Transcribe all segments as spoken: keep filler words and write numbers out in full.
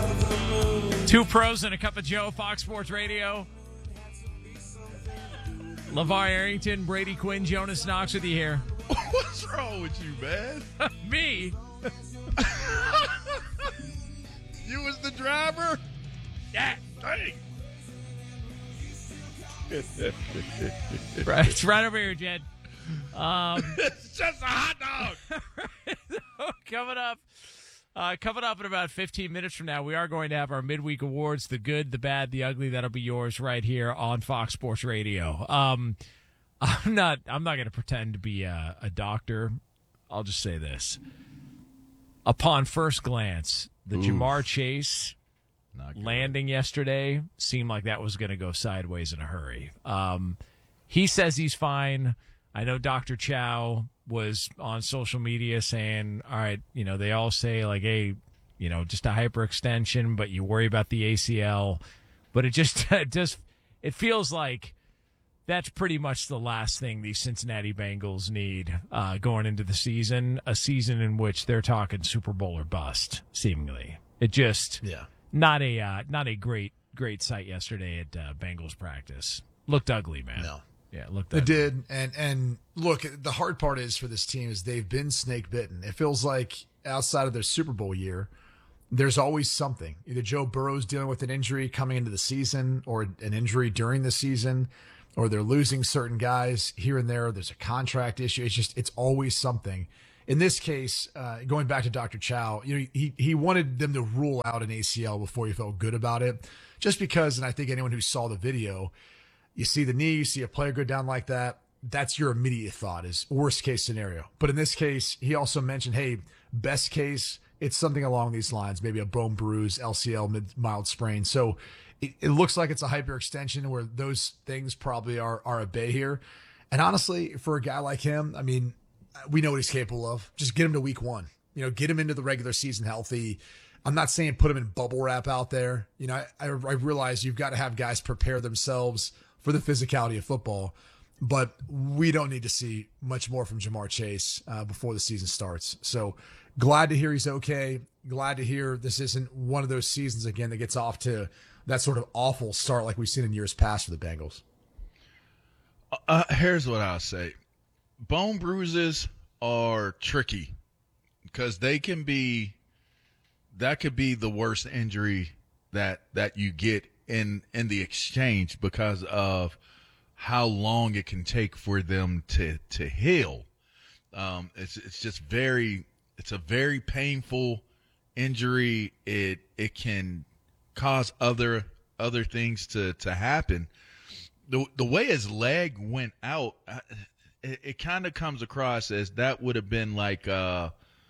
Two pros and a cup of Joe, Fox Sports Radio. LeVar Arrington, Brady Quinn, Jonas Knox with you here. What's wrong with you, man? Me? You was the driver? Yeah. Dang. Right, it's right over here, Jed. Um, it's just a hot dog. coming up, uh, coming up in about fifteen minutes from now, we are going to have our midweek awards: the good, the bad, the ugly. That'll be yours right here on Fox Sports Radio. Um, I'm not. I'm not going to pretend to be a, a doctor. I'll just say this: upon first glance, the Oof. Jamar Chase landing yesterday seemed like that was going to go sideways in a hurry. Um, he says he's fine. I know Doctor Chow was on social media saying, all right, you know, they all say like, hey, you know, just a hyperextension, but you worry about the A C L. But it just, it just, it feels like that's pretty much the last thing these Cincinnati Bengals need uh, going into the season, a season in which they're talking Super Bowl or bust, seemingly. It just, yeah. Not a uh, not a great great sight yesterday at uh, Bengals practice. Looked ugly, man. No, yeah, it looked. It ugly. did, and and look, the hard part is for this team is they've been snake bitten. It feels like outside of their Super Bowl year, there's always something. Either Joe Burrow's dealing with an injury coming into the season, or an injury during the season, or they're losing certain guys here and there. There's a contract issue. It's just it's always something. In this case, uh, going back to Doctor Chow, you know, he, he wanted them to rule out an A C L before he felt good about it, just because, and I think anyone who saw the video, you see the knee, you see a player go down like that, that's your immediate thought is worst case scenario. But in this case, he also mentioned, hey, best case, it's something along these lines, maybe a bone bruise, L C L, mid, mild sprain. So it, it looks like it's a hyperextension where those things probably are, are at bay here. And honestly, for a guy like him, I mean, we know what he's capable of. Just get him to week one. You know, get him into the regular season healthy. I'm not saying put him in bubble wrap out there. You know, I, I, I realize you've got to have guys prepare themselves for the physicality of football, but we don't need to see much more from Jamar Chase uh, before the season starts. So glad to hear he's okay. Glad to hear this isn't one of those seasons again that gets off to that sort of awful start like we've seen in years past for the Bengals. Uh, here's what I'll say. Bone bruises are tricky because they can be that could be the worst injury that that you get in in the exchange because of how long it can take for them to to heal. Um, it's it's just very it's a very painful injury. It it can cause other other things to to happen. The the way his leg went out. I, It, it kind of comes across as that would have been like, uh,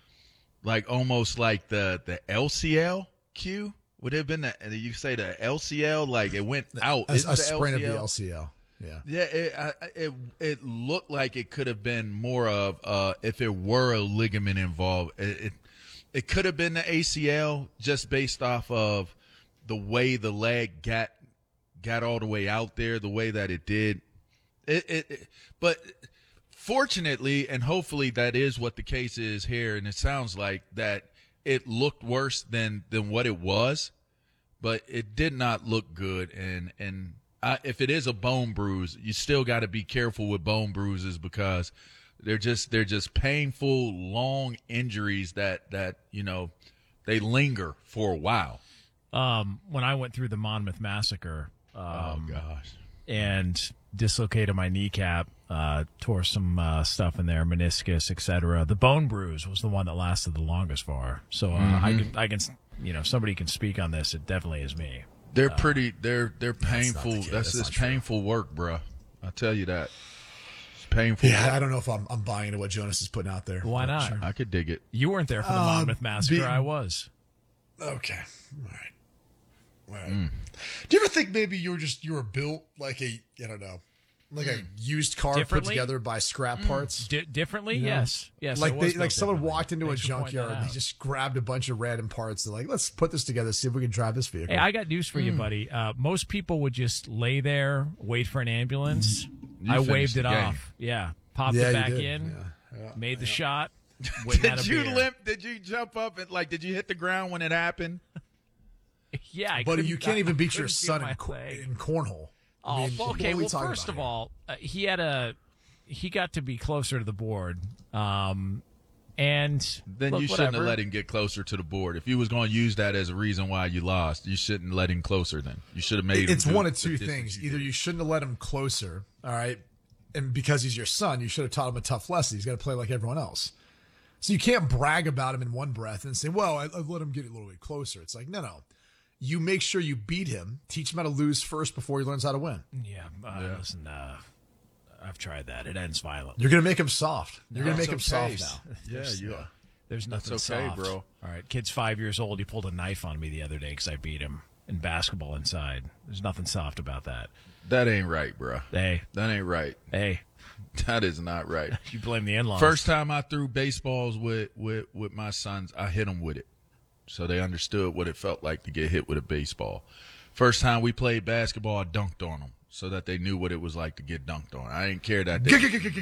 like almost like the, the L C L cue would have been the, you say the L C L, like it went out. A, Isn't a the sprain L C L? of the L C L. Yeah. Yeah. It, I, it, it looked like it could have been more of, uh, if it were a ligament involved, it, it, it could have been the A C L just based off of the way the leg got, got all the way out there, the way that it did. It, it, it but, fortunately, and hopefully that is what the case is here, and it sounds like that it looked worse than, than what it was, but it did not look good. And and I, if it is a bone bruise, you still got to be careful with bone bruises because they're just they're just painful, long injuries that that you know they linger for a while. Um, when I went through the Monmouth Massacre, um, oh gosh, and dislocated my kneecap. Uh, tore some uh, stuff in there, meniscus, et cetera. The bone bruise was the one that lasted the longest for. So uh, mm-hmm. I can, I can, you know, somebody can speak on this. It definitely is me. They're uh, pretty. They're they're painful. That's, the that's that's just painful true. work, bro. I tell you that. It's painful. Yeah, work. I don't know if I'm I'm buying into what Jonas is putting out there. Why not? Sure. I could dig it. You weren't there for the uh, Monmouth Massacre. Be, I was. Okay. All right. All right. Mm. Do you ever think maybe you were just you were built like a I don't know. Like a used car put together by scrap mm. parts. D- differently, you know? yes, yes. Like they, like someone walked into Thanks a junkyard and they just grabbed a bunch of random parts. They're like, let's put this together, see if we can drive this vehicle. Hey, I got news for mm. you, buddy. Uh, most people would just lay there, wait for an ambulance. You I waved it game. off. Yeah, popped yeah, it back in, yeah. Yeah. made the yeah. shot. Did you limp? Did you jump up and like? Did you hit the ground when it happened? Yeah, I Buddy, couldn't- you can't I even beat your couldn't son get my in, co- leg. in cornhole. Oh, I mean, well, what okay. are we Well, talking first about of here? all, uh, he had a he got to be closer to the board, um, and Then look, you shouldn't whatever. have let him get closer to the board. If you was going to use that as a reason why you lost, you shouldn't let him closer. Then you should have made. It's him do one of the two distance things. you Either did. you shouldn't have let him closer, all right, and because he's your son, you should have taught him a tough lesson. He's got to play like everyone else. So you can't brag about him in one breath and say, well, I, I've let him get a little bit closer. It's like, no, no. You make sure you beat him, teach him how to lose first before he learns how to win. Yeah, uh, listen, uh, I've tried that. It ends violently. You're going to make him soft. You're going to make him It's okay. soft now. Yeah, you are. There's nothing That's okay, soft. bro. All right, kid's five years old. He pulled a knife on me the other day because I beat him in basketball inside. There's nothing soft about that. That ain't right, bro. Hey, That ain't right. hey, That is not right. you blame the in-laws. First time I threw baseballs with, with, with my sons, I hit them with it. So they understood what it felt like to get hit with a baseball. First time we played basketball, I dunked on them so that they knew what it was like to get dunked on. I didn't care that they,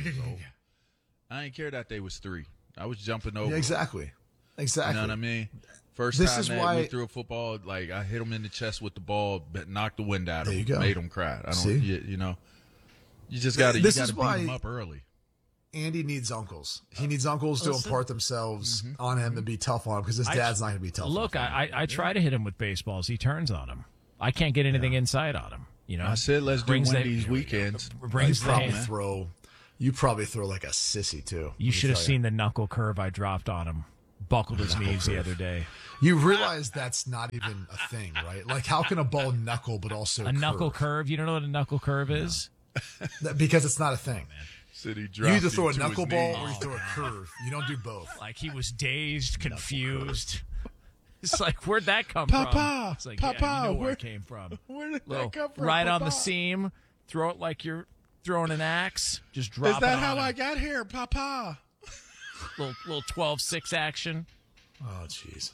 I didn't care that they was three. I was jumping over. Yeah, exactly. Exactly. You know what I mean? First This time is that why- we threw a football, like I hit them in the chest with the ball, but knocked the wind out of There you them, go. made them cry. I don't, See? you, you know, you just got to, you This got is to beat why- them up early. Andy needs uncles. He needs uncles to Listen. impart themselves Mm-hmm. on him and be tough on him because his I- dad's not going to be tough. Look, on him. I, I, I try to hit him with baseballs. He turns on him. I can't get anything inside on him. You know, I said, let's do Brings the- Wendy's here we go. weekends. Brings you the probably hand. throw. You probably throw like a sissy too. You should have seen the knuckle curve I dropped on him. Buckled his knees the other day. You realize that's not even a thing, right? Like, how can a ball knuckle but also A knuckle curve? curve. You don't know what a knuckle curve is? That- Because it's not a thing. Said he You dropped either him throw a to his knuckle ball knees. or you throw a curve. You don't do both. Like he was dazed, confused. It's like, where'd that come Papa, from? It's like, yeah, Papa, you know where where- it came from. Where did Little- that come from? right on the Papa? seam. Throw it like you're throwing an axe. Just drop Is that it how on I him. got here, Papa? Little little twelve six action. Oh, jeez.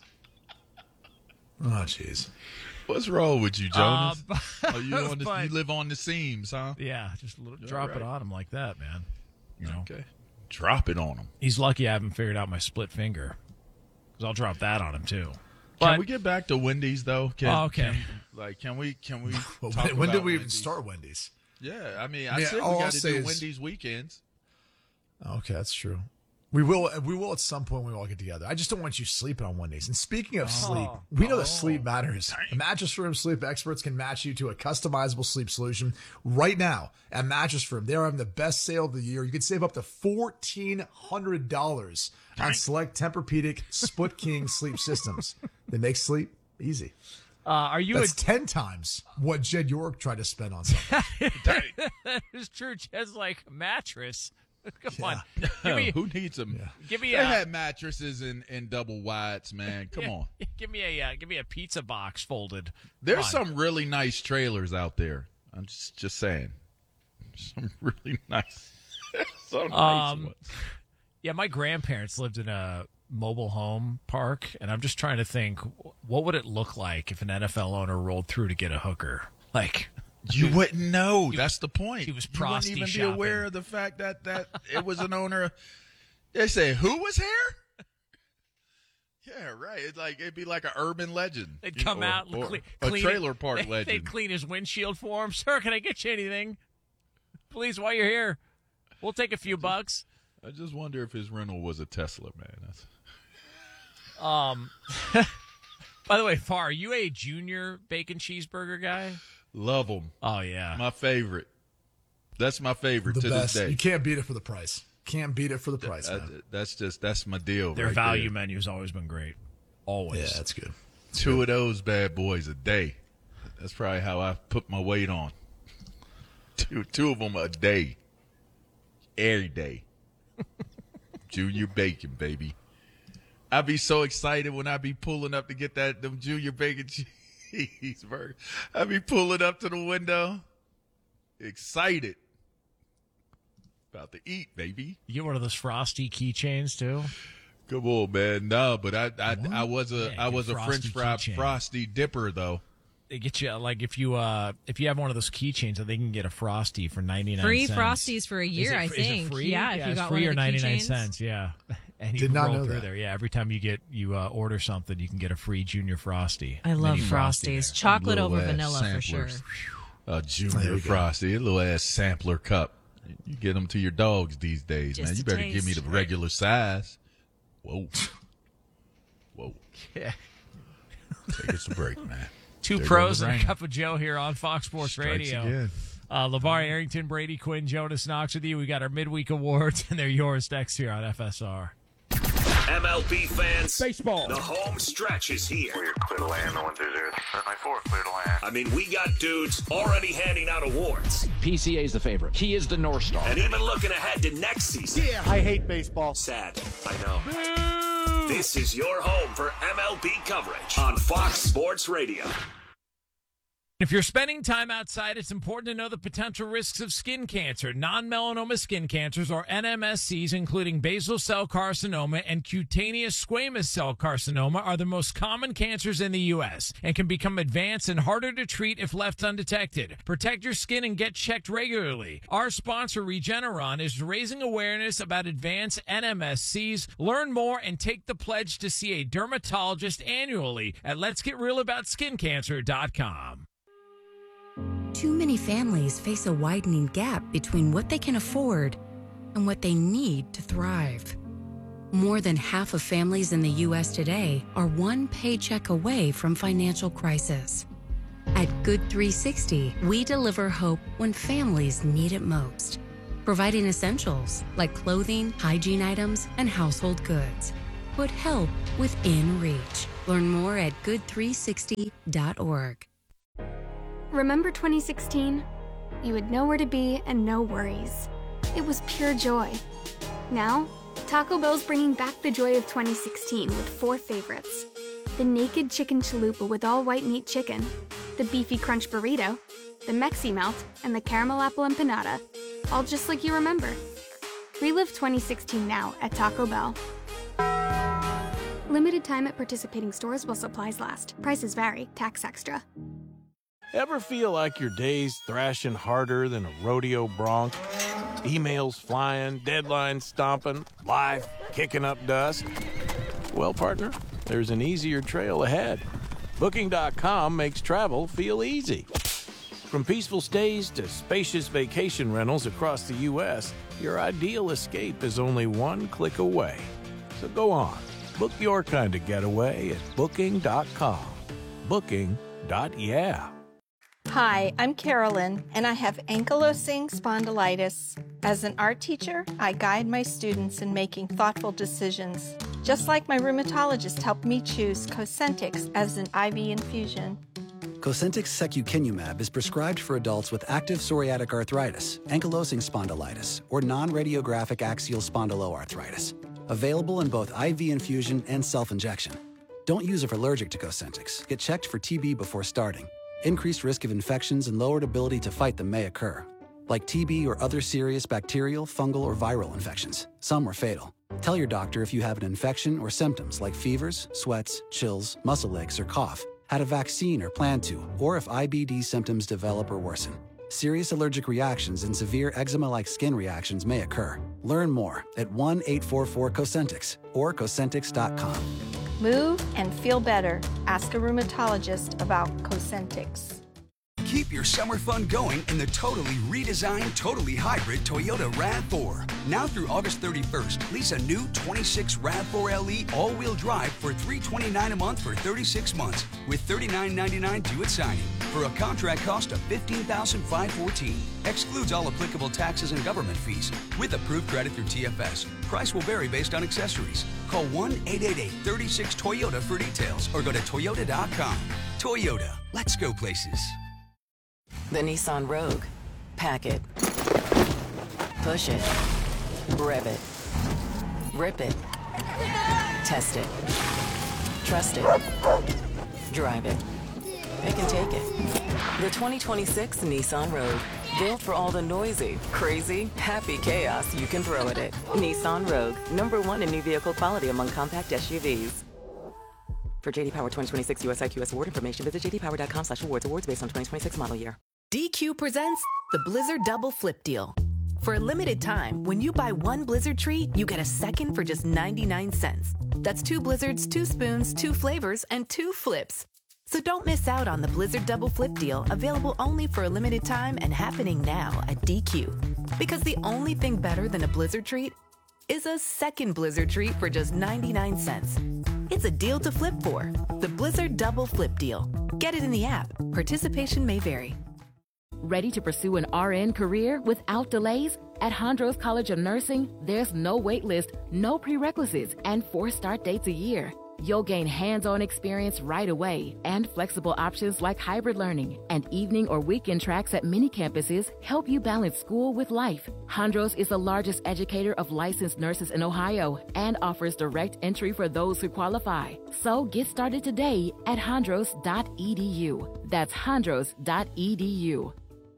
Oh, jeez. What's wrong with you, Jonas? Uh, oh, you, on the, but- you live on the seams, huh? Yeah, just a little, drop it right. on him like that, man. You know, Okay. Drop it on him. he's lucky I haven't figured out my split finger. Because I'll drop that on him too. Can But we get back to Wendy's though? Can, Oh, okay. Can, like, can we? Can we? Well, talk when, when did about we even Wendy's? start Wendy's? Yeah, I mean, I mean, said all we I'll got to say do is- Wendy's weekends. Okay, that's true. We will. We will at some point. We all get together. I just don't want you sleeping on Wendy's. And speaking of sleep, we know that sleep matters. Mattress Firm sleep experts can match you to a customizable sleep solution right now at Mattress Firm. They're having the best sale of the year. You can save up to fourteen hundred dollars on select Tempur-Pedic Split King sleep systems. They make sleep easy. uh, are you That's a ten times what Jed York tried to spend on something. that is true. Jed's like mattress. Come on, give Give me, Who needs them? give me They a, had mattresses in, in double wides, man. Come on. give me a, uh, give me a pizza box folded. There's Come on. some really nice trailers out there. I'm just just saying. Some really nice. some nice Um, ones. Yeah, my grandparents lived in a mobile home park, and I'm just trying to think, what would it look like if an N F L owner rolled through to get a hooker? Like, You wouldn't know. That's the point. he was you wouldn't prosty even be shopping. aware of the fact that, that it was an owner. They say, who was here? Yeah, right. It's like it'd be like an urban legend. they'd come Or- out and or cle- a clean trailer park they, legend. They'd clean his windshield for him. Sir, can I get you anything? Please, while you're here, we'll take a few bucks. I just wonder if his rental was a Tesla, man. That's, Um, by the way, Far, are you a junior bacon cheeseburger guy? love them. Oh yeah, My favorite. That's my favorite The to best. this day. You can't beat it for the price. Can't beat it for the price, I- man. that's just that's my deal. their right value there. menu's always been great. Always. Yeah, that's good. Two of those bad boys a day. That's probably how I put my weight on. Two two of them a day. Every day. Junior bacon, baby. I be so excited when I be pulling up to get that them junior bacon cheeseburger. I be pulling up to the window, excited. About to eat, baby. You get one of those frosty keychains too. Come on, man. No, but I I, I was a Yeah, I get was a frosty French fry keychain. frosty dipper though. They get you like if you uh if you have one of those keychains, they can get a frosty for ninety nine Free cents. Frosties for a year, Is it- I is it think. free? Yeah, if you it's got free one or of the ninety nine keychains. cents. Yeah, And you Did can not roll know through that. there. Yeah, every time you get you uh, order something, you can get a free Junior Frosty. I love Mini Frosty Frosties. there. Chocolate Little over ass vanilla for sure. samplers. A There Junior you go. Frosty, a little ass sampler cup. You get them to your dogs these days, Just man. You a better give me the taste. regular size. Whoa. Whoa. Yeah. Take us a break, man. Two There pros goes the and a rain. cup of Joe here on Fox Sports Strikes Radio. again. Uh, LeVar Arrington, Brady Quinn, Jonas Knox with you. We got our midweek awards, and they're yours next here on F S R. M L B fans, Baseball. the home stretch is here. We're clear to land, no one through there. seven four, clear to land. I mean, we got dudes already handing out awards P C A is the favorite. He is the North Star. and even looking ahead to next season. Yeah, I hate baseball. Sad, I know. This is your home for M L B coverage on Fox Sports Radio. If you're spending time outside, it's important to know the potential risks of skin cancer. Non-melanoma skin cancers, or N M S Cs, including basal cell carcinoma and cutaneous squamous cell carcinoma, are the most common cancers in the U S and can become advanced and harder to treat if left undetected. Protect your skin and get checked regularly. Our sponsor, Regeneron, is raising awareness about advanced N M S Cs. Learn more and take the pledge to see a dermatologist annually at lets get real about skin cancer dot com. Too many families face a widening gap between what they can afford and what they need to thrive. More than half of families in the U S today are one paycheck away from financial crisis. At Good three sixty, we deliver hope when families need it most, providing essentials like clothing, hygiene items, and household goods. Put help within reach. Learn more at good three sixty dot org. Remember twenty sixteen? You had nowhere to be and no worries. It was pure joy. Now, Taco Bell's bringing back the joy of twenty sixteen with four favorites. The Naked Chicken Chalupa with all white meat chicken, the Beefy Crunch Burrito, the Mexi Melt, and the Caramel Apple Empanada. All just like you remember. Relive twenty sixteen now at Taco Bell. Limited time at participating stores while supplies last. Prices vary. Tax extra. Ever feel like your day's thrashing harder than a rodeo bronc? Emails flying, deadlines stomping, life kicking up dust? Well, partner, there's an easier trail ahead. Booking dot com makes travel feel easy. From peaceful stays to spacious vacation rentals across the U S, your ideal escape is only one click away. So go on, book your kind of getaway at Booking dot com. Booking. Yeah. Hi, I'm Carolyn, and I have ankylosing spondylitis. As an art teacher, I guide my students in making thoughtful decisions, just like my rheumatologist helped me choose Cosentix as an I V infusion. Cosentix secukinumab is prescribed for adults with active psoriatic arthritis, ankylosing spondylitis, or non-radiographic axial spondyloarthritis. Available in both I V infusion and self-injection. Don't use if allergic to Cosentix. Get checked for T B before starting. Increased risk of infections and lowered ability to fight them may occur, like T B or other serious bacterial, fungal, or viral infections. Some are fatal. Tell your doctor if you have an infection or symptoms like fevers, sweats, chills, muscle aches, or cough, had a vaccine or plan to, or if I B D symptoms develop or worsen. Serious allergic reactions and severe eczema-like skin reactions may occur. Learn more at one eight four four Cosentix or Cosentix dot com. Move and feel better. Ask a rheumatologist about Cosentix. Keep your summer fun going in the totally redesigned, totally hybrid Toyota RAV four. Now through August thirty-first, lease a new twenty-six RAV four L E all-wheel drive for three hundred twenty-nine dollars a month for thirty-six months with thirty-nine ninety-nine due at signing for a contract cost of fifteen thousand five hundred fourteen dollars. Excludes all applicable taxes and government fees with approved credit through T F S. Price will vary based on accessories. Call one eight eight eight, three six, Toyota for details or go to Toyota dot com. Toyota, let's go places. The Nissan Rogue. Pack it. Push it. Rev it. Rip it. Test it. Trust it. Drive it. Pick and take it. The twenty twenty-six Nissan Rogue. Built for all the noisy, crazy, happy chaos you can throw at it. Nissan Rogue. Number one in new vehicle quality among compact S U Vs. For J D Power twenty twenty-six U S I Q S award information, visit j d power dot com slash awards. Awards based on twenty twenty-six model year. D Q presents the Blizzard Double Flip Deal. For a limited time, when you buy one Blizzard treat, you get a second for just ninety-nine cents. That's two Blizzards, two spoons, two flavors, and two flips. So don't miss out on the Blizzard Double Flip deal, available only for a limited time and happening now at D Q. Because the only thing better than a Blizzard treat is a second Blizzard treat for just ninety-nine cents. It's a deal to flip for. The Blizzard Double Flip deal. Get it in the app. Participation may vary. Ready to pursue an R N career without delays? At Hondros College of Nursing, there's no wait list, no prerequisites, and four start dates a year. You'll gain hands-on experience right away and flexible options like hybrid learning and evening or weekend tracks at many campuses help you balance school with life. Hondros is the largest educator of licensed nurses in Ohio and offers direct entry for those who qualify. So get started today at hondros dot e d u. That's hondros dot e d u.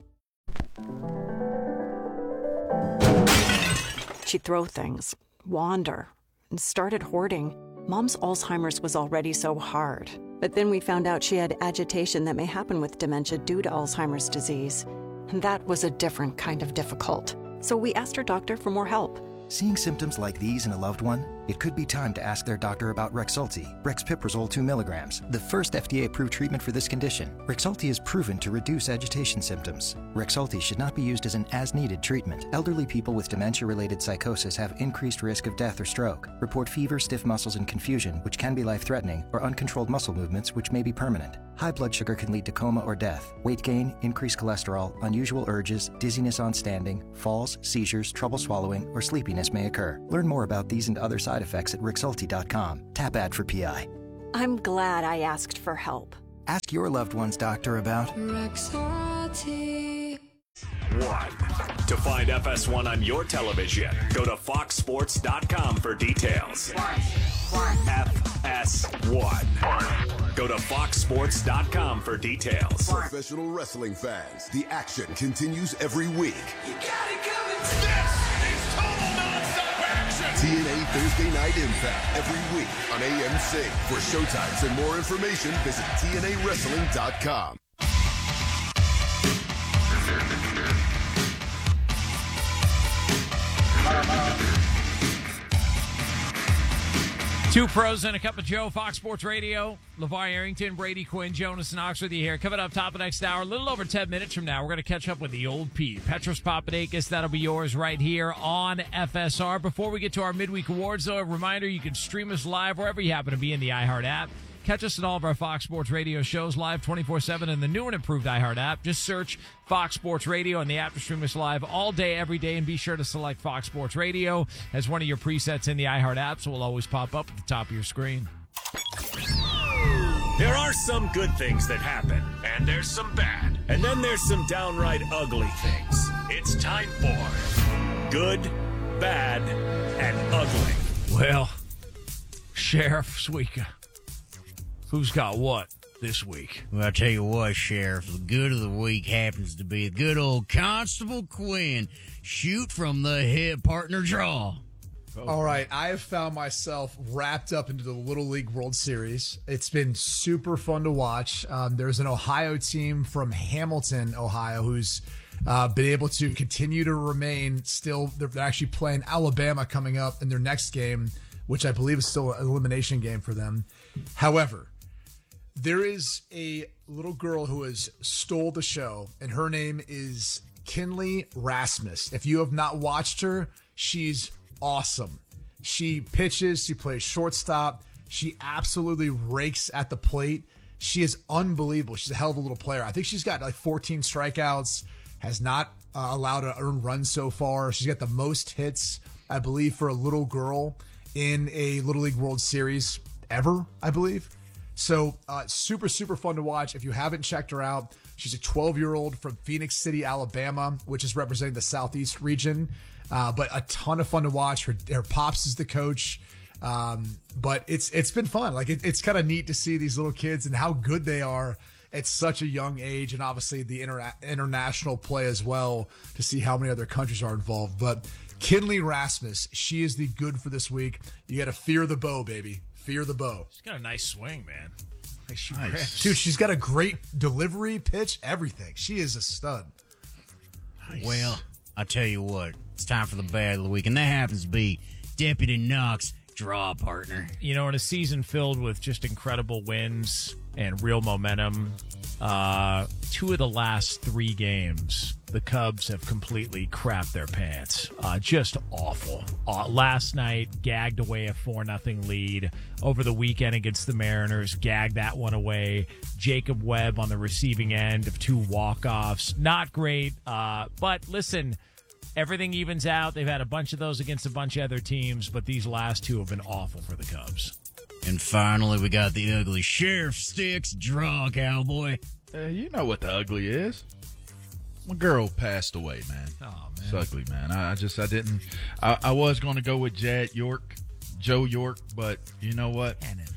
She'd throw things, wander, and started hoarding. Mom's Alzheimer's was already so hard. But then we found out she had agitation that may happen with dementia due to Alzheimer's disease. And that was a different kind of difficult. So we asked her doctor for more help. Seeing symptoms like these in a loved one, it could be time to ask their doctor about Rexulti, Brexpiprazole two milligrams, the first F D A-approved treatment for this condition. Rexulti is proven to reduce agitation symptoms. Rexulti should not be used as an as-needed treatment. Elderly people with dementia-related psychosis have increased risk of death or stroke. Report fever, stiff muscles, and confusion, which can be life-threatening, or uncontrolled muscle movements, which may be permanent. High blood sugar can lead to coma or death. Weight gain, increased cholesterol, unusual urges, dizziness on standing, falls, seizures, trouble swallowing, or sleepiness may occur. Learn more about these and other side effects at Rexulti dot com. Tap ad for P I. I'm glad I asked for help. Ask your loved one's doctor about Rexulti. One. To find F S one on your television, go to fox sports dot com for details. F S one. Go to fox sports dot com for details. Professional wrestling fans, the action continues every week. You got it coming. This is total nonstop action. T N A Thursday Night Impact every week on A M C. For showtimes and more information, visit T N A wrestling dot com. Two pros and a cup of Joe, Fox Sports Radio. LeVar Arrington, Brady Quinn, Jonas Knox with you here. Coming up top of next hour, a little over ten minutes from now, we're going to catch up with the old Pete. Petros Papadakis, that'll be yours right here on F S R. Before we get to our midweek awards, though, a reminder, you can stream us live wherever you happen to be in the iHeart app. Catch us in all of our Fox Sports Radio shows live twenty-four seven in the new and improved iHeart app. Just search Fox Sports Radio on the app to stream us live all day, every day, and be sure to select Fox Sports Radio as one of your presets in the iHeart app, so it will always pop up at the top of your screen. There are some good things that happen, and there's some bad, and then there's some downright ugly things. It's time for Good, Bad, and Ugly. Well, Sheriff Suika, who's got what this week? Well, I tell you what, Sheriff, the good of the week happens to be a good old Constable Quinn. Shoot from the hip, partner, draw. Oh. All right, I have found myself wrapped up into the Little League World Series. It's been super fun to watch. Um, there's an Ohio team from Hamilton, Ohio, who's uh, been able to continue to remain still. They're actually playing Alabama coming up in their next game, which I believe is still an elimination game for them. However, there is a little girl who has stole the show, and her name is Kinley Rasmus. If you have not watched her, she's awesome. She pitches, she plays shortstop. She absolutely rakes at the plate. She is unbelievable. She's a hell of a little player. I think she's got like fourteen strikeouts, has not uh, allowed to earn runs so far. She's got the most hits, I believe, for a little girl in a Little League World Series ever, I believe. So uh, super, super fun to watch. If you haven't checked her out, she's a twelve-year-old from Phoenix City, Alabama, which is representing the Southeast region. Uh, but a ton of fun to watch. Her, her pops is the coach. Um, but it's it's been fun. Like it, it's kind of neat to see these little kids and how good they are at such a young age, and obviously the inter- international play as well, to see how many other countries are involved. But Kinley Rasmus, she is the good for this week. You got to fear the bow, baby. Fear the bow. She's got a nice swing, man. Like she nice. Dude, she's got a great delivery, pitch, everything. She is a stud. Nice. Well, I tell you what, it's time for the bad of the week, and that happens to be Deputy Knox, draw partner. You know, in a season filled with just incredible wins and real momentum, uh, two of the last three games, the Cubs have completely crapped their pants. Uh, just awful. Uh, last night, gagged away a four nothing lead. Over the weekend against the Mariners, gagged that one away. Jacob Webb on the receiving end of two walk-offs. Not great, uh, but listen, everything evens out. They've had a bunch of those against a bunch of other teams, but these last two have been awful for the Cubs. And finally, we got the ugly sheriff sticks, draw, cowboy. Uh, you know what the ugly is. My girl passed away, man. Oh, man. It's ugly, man. I, I just, I didn't, I, I was going to go with Jad York, Joe York, but you know what?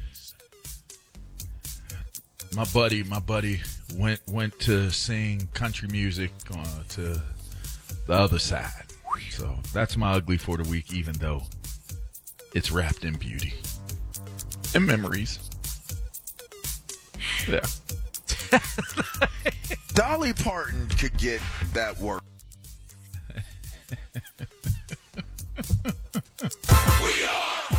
My buddy, my buddy went went to sing country music uh, to the other side. So that's my ugly for the week, even though it's wrapped in beauty and memories. Yeah. Dolly Parton could get that work. We are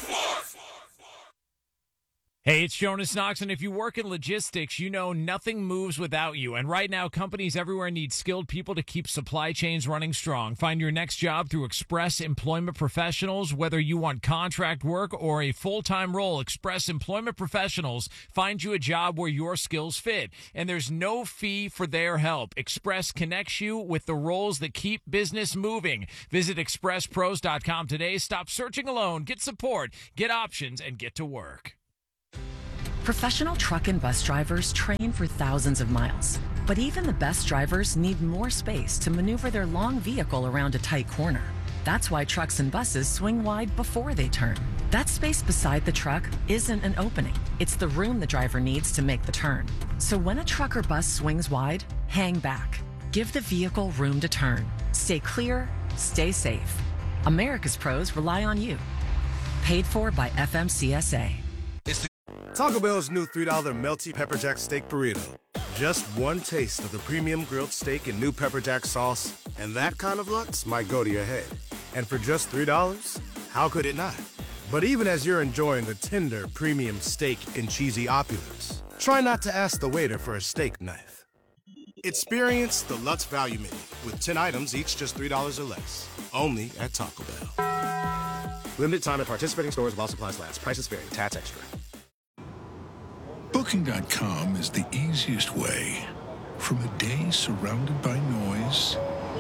Hey, it's Jonas Knox, and if you work in logistics, you know nothing moves without you. And right now, companies everywhere need skilled people to keep supply chains running strong. Find your next job through Express Employment Professionals. Whether you want contract work or a full-time role, Express Employment Professionals find you a job where your skills fit. And there's no fee for their help. Express connects you with the roles that keep business moving. Visit express pros dot com today. Stop searching alone. Get support, get options, and get to work. Professional truck and bus drivers train for thousands of miles, but even the best drivers need more space to maneuver their long vehicle around a tight corner. That's why trucks and buses swing wide before they turn. That space beside the truck isn't an opening. It's the room the driver needs to make the turn. So when a truck or bus swings wide, hang back. Give the vehicle room to turn. Stay clear, stay safe. America's pros rely on you. Paid for by F M C S A. Taco Bell's new three dollar melty pepper jack steak burrito. Just one taste of the premium grilled steak and new pepper jack sauce, and that kind of looks might go to your head. And for just three dollars, how could it not? But even as you're enjoying the tender premium steak and cheesy opulence, try not to ask the waiter for a steak knife. Experience the Lutz Value Menu with ten items, each just three dollars or less. Only at Taco Bell. Limited time at participating stores while supplies last. Prices vary. Tax extra. Booking dot com is the easiest way. From a day surrounded by noise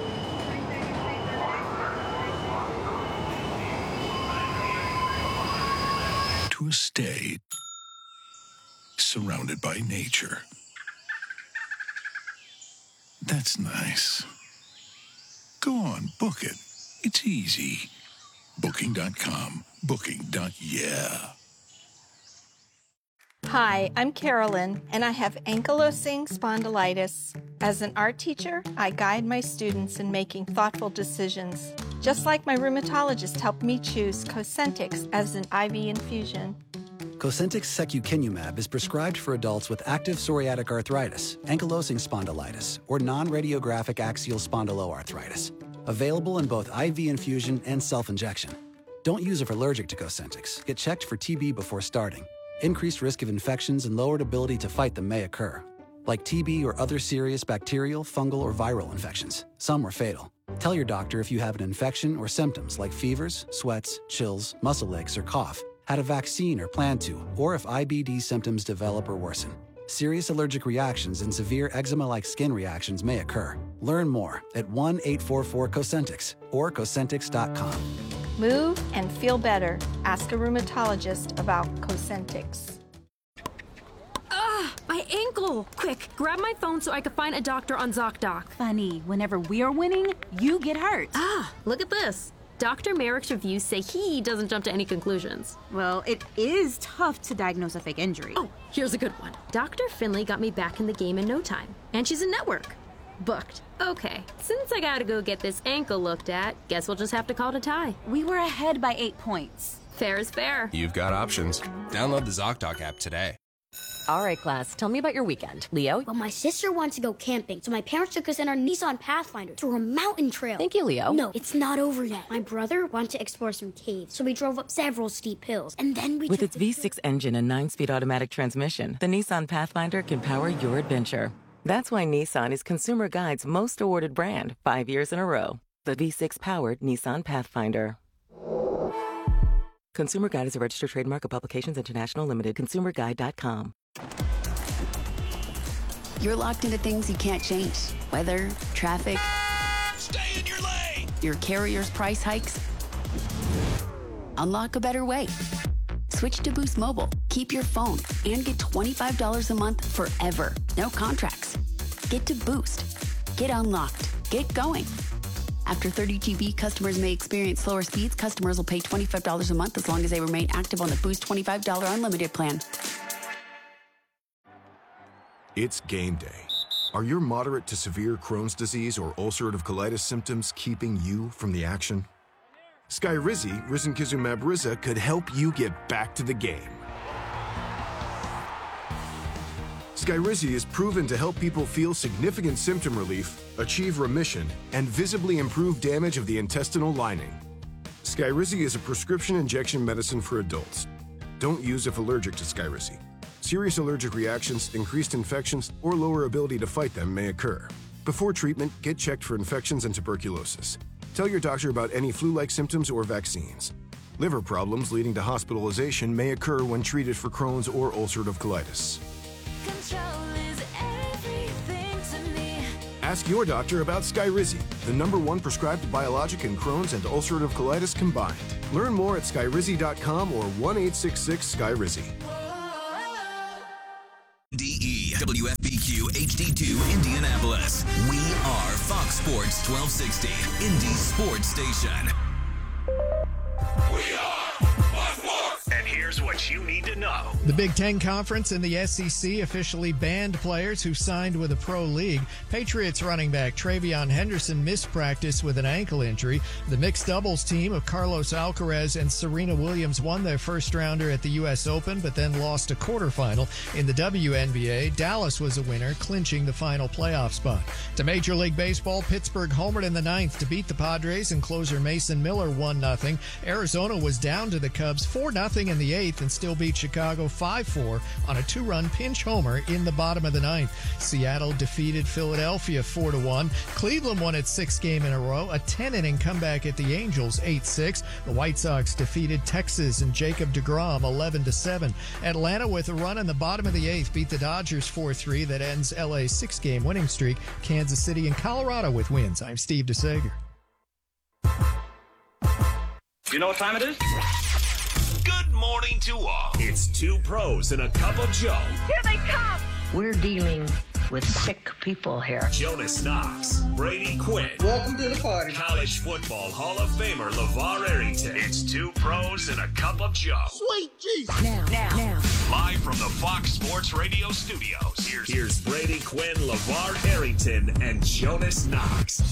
to a stay surrounded by nature. That's nice. Go on, book it. It's easy. Booking dot com. Booking. Yeah. Hi, I'm Carolyn, and I have ankylosing spondylitis. As an art teacher, I guide my students in making thoughtful decisions, just like my rheumatologist helped me choose Cosentix as an I V infusion. Cosentix secukinumab is prescribed for adults with active psoriatic arthritis, ankylosing spondylitis, or non-radiographic axial spondyloarthritis. Available in both I V infusion and self-injection. Don't use if allergic to Cosentix. Get checked for T B before starting. Increased risk of infections and lowered ability to fight them may occur, like T B or other serious bacterial, fungal, or viral infections. Some are fatal. Tell your doctor if you have an infection or symptoms like fevers, sweats, chills, muscle aches, or cough, had a vaccine or plan to, or if I B D symptoms develop or worsen. Serious allergic reactions and severe eczema-like skin reactions may occur. Learn more at one eight four four Cosentix or Cosentix dot com. Move and feel better. Ask a rheumatologist about Cosentix. Ugh, my ankle! Quick, grab my phone so I can find a doctor on ZocDoc. Funny, whenever we're winning, you get hurt. Ah, look at this. Doctor Merrick's reviews say he doesn't jump to any conclusions. Well, it is tough to diagnose a fake injury. Oh, here's a good one. Doctor Finley got me back in the game in no time. And she's in network. Booked. Okay, since I gotta go get this ankle looked at, guess we'll just have to call it a tie. We were ahead by eight points. Fair is fair. You've got options. Download the ZocDoc app today. All right, class, tell me about your weekend. Leo? Well, my sister wants to go camping, so my parents took us in our Nissan Pathfinder through a mountain trail. Thank you, Leo. No, it's not over yet. My brother wanted to explore some caves, so we drove up several steep hills, and then we With took its the V six engine and nine-speed automatic transmission, the Nissan Pathfinder can power your adventure. That's why Nissan is Consumer Guide's most awarded brand, five years in a row. The V six-powered Nissan Pathfinder. Consumer Guide is a registered trademark of Publications International Limited. consumer guide dot com. You're locked into things you can't change. Weather, traffic. Stay in your lane! Your carrier's price hikes. Unlock a better way. Switch to Boost Mobile. Keep your phone and get twenty-five dollars a month forever. No contracts. Get to Boost. Get unlocked. Get going. After thirty G B, customers may experience slower speeds. Customers will pay twenty-five dollars a month as long as they remain active on the Boost twenty-five dollars unlimited plan. It's game day. Are your moderate to severe Crohn's disease or ulcerative colitis symptoms keeping you from the action? Skyrizi, risankizumab Riza, could help you get back to the game. Skyrizi is proven to help people feel significant symptom relief, achieve remission, and visibly improve damage of the intestinal lining. Skyrizi is a prescription injection medicine for adults. Don't use if allergic to Skyrizi. Serious allergic reactions, increased infections, or lower ability to fight them may occur. Before treatment, get checked for infections and tuberculosis. Tell your doctor about any flu-like symptoms or vaccines. Liver problems leading to hospitalization may occur when treated for Crohn's or ulcerative colitis. Ask your doctor about Skyrizi, the number one prescribed biologic in Crohn's and ulcerative colitis combined. Learn more at skyrizi dot com or one eight six six Skyrizi. D E W F B Q H D two Indianapolis. We are Fox Sports twelve sixty, Indy Sports Station. We are Fox Sports. And here's what you need to know. The Big Ten Conference and the S E C officially banned players who signed with a pro league. Patriots running back Travion Henderson missed practice with an ankle injury. The mixed doubles team of Carlos Alcaraz and Serena Williams won their first rounder at the U S Open, but then lost a quarterfinal. In the W N B A, Dallas was a winner, clinching the final playoff spot. To Major League Baseball, Pittsburgh homered in the ninth to beat the Padres, and closer Mason Miller one nothing. Arizona was down to the Cubs four nothing in the eighth and still beat Chicago five four on a two-run pinch homer in the bottom of the ninth. Seattle defeated Philadelphia four to one. Cleveland won its sixth game in a row, a ten-inning comeback at the Angels eight six. The White Sox defeated Texas and Jacob deGrom eleven to seven. Atlanta, with a run in the bottom of the eighth, beat the Dodgers four three. That ends L A's six-game winning streak. Kansas City and Colorado with wins. I'm Steve DeSager. You know what time it is? Good morning to all. It's two pros and a cup of Joe. Here they come. We're dealing with sick people here. Jonas Knox, Brady Quinn. Welcome to the party. College football Hall of Famer LeVar Arrington. It's two pros and a cup of Joe. Sweet Jesus. Now, now, now. Live from the Fox Sports Radio studios, here's, here's Brady Quinn, LeVar Arrington, and Jonas Knox.